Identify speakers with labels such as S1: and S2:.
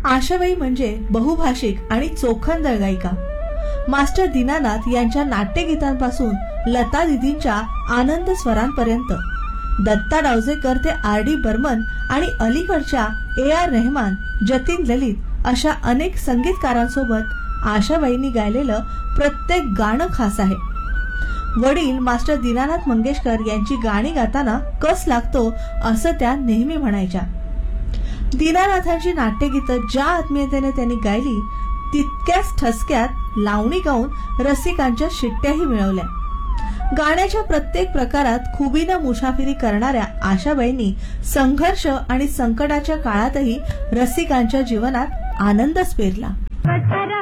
S1: आशाबाई म्हणजे बहुभाषिक आणि चोखंदळ गायिका. मास्टर दीनानाथ यांच्या नाट्यगीतांपासून लता दीदींच्या आनंद स्वरांपर्यंत, दत्ता डावजेकर ते आर.डी. बर्मन आणि अलीकडच्या ए.आर. रेहमान, जतीन ललित अशा अनेक संगीतकारांसोबत आशाबाईंनी गायलेलं प्रत्येक गाणं खास आहे. वडील मास्टर दीनानाथ मंगेशकर यांची गाणी गाताना कस लागतो असं त्या नेहमी म्हणायच्या. दीनानाथांची नाट्यगीतं ज्या आत्मीयतेने त्यांनी गायली तितक्याच ठसक्यात लावणी गाऊन रसिकांच्या शिट्ट्याही मिळवल्या. गाण्याच्या प्रत्येक प्रकारात खुबीनं मुसाफिरी करणाऱ्या आशाबाईंनी संघर्ष आणि संकटाच्या काळातही रसिकांच्या जीवनात आनंदच पेरला.